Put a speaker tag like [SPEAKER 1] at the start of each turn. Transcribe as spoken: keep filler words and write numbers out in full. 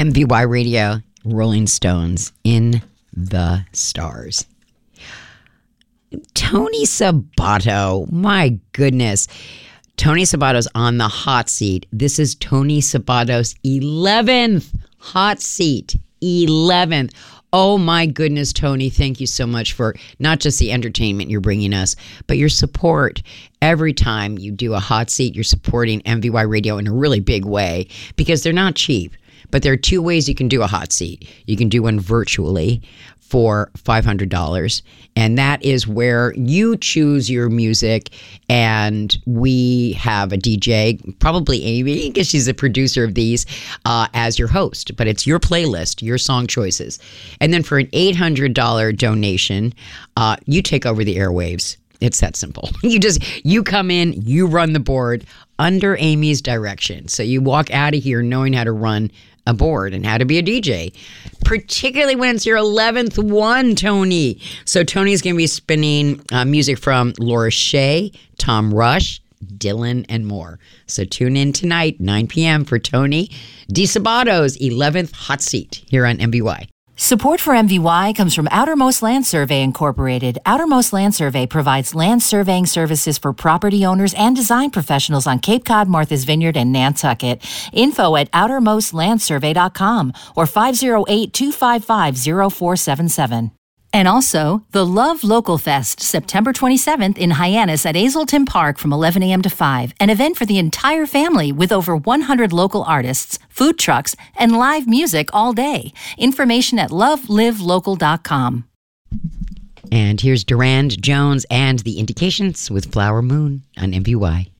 [SPEAKER 1] M V Y Radio, Rolling Stones, In the Stars. Tony Sabato, my goodness. Tony Sabato's on the hot seat. This is Tony Sabato's eleventh hot seat. eleventh. Oh my goodness, Tony, thank you so much for not just the entertainment you're bringing us, but your support. Every time you do a hot seat, you're supporting M V Y Radio in a really big way because they're not cheap. But there are two ways you can do a hot seat. You can do one virtually for five hundred dollars, and that is where you choose your music, and we have a D J, probably Amy, because she's a producer of these, uh, as your host. But it's your playlist, your song choices. And then for an eight hundred dollars donation, uh, you take over the airwaves. It's that simple. You just, you come in, you run the board under Amy's direction. So you walk out of here knowing how to run a board and how to be a D J, particularly when it's your eleventh one, Tony. So Tony's going to be spinning uh, music from Laura Shea, Tom Rush, Dylan, and more. So tune in tonight, nine p.m. for Tony DeSabato's eleventh hot seat here on M V Y.
[SPEAKER 2] Support for M V Y comes from Outermost Land Survey Incorporated. Outermost Land Survey provides land surveying services for property owners and design professionals on Cape Cod, Martha's Vineyard, and Nantucket. Info at outermost land survey dot com or five oh eight, two five five, oh four seven seven. And also, the Love Local Fest, September twenty-seventh in Hyannis at Azleton Park from eleven a.m. to five. An event for the entire family with over one hundred local artists, food trucks, and live music all day. Information at love live local dot com.
[SPEAKER 1] And here's Durand Jones and the Indications with Flower Moon on M V Y.